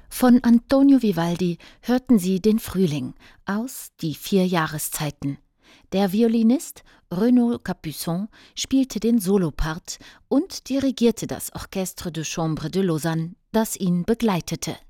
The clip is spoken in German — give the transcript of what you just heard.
Von Antonio Vivaldi hörten Sie den Frühling aus Die 4 Jahreszeiten. Der Violinist Renaud Capuçon spielte den Solopart und dirigierte das Orchestre de Chambre de Lausanne, das ihn begleitete.